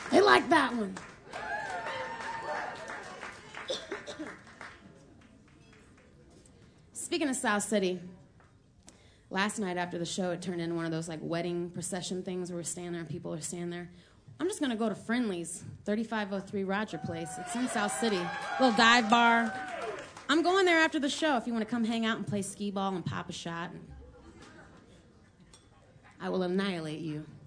They like that one. Speaking of South City, last night after the show, it turned into one of those like wedding procession things where we're standing there and people are standing there. I'm just going to go to Friendly's, 3503 Roger Place. It's in South City, little dive bar. I'm going there after the show if you want to come hang out and play skee ball and pop a shot. I will annihilate you.